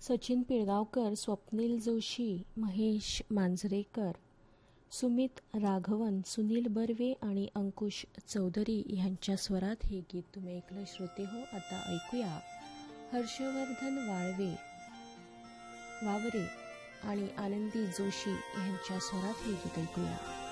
सचिन पिळगावकर, स्वप्नील जोशी, महेश मांजरेकर, सुमित राघवन, सुनील बर्वे आणि अंकुश चौधरी यांच्या स्वरात हे गीत तुम्ही ऐकलं श्रोते हो. आता ऐकूया हर्षवर्धन वावरे आणि आनंदी जोशी यांच्या स्वरात हे गीत ऐकूया.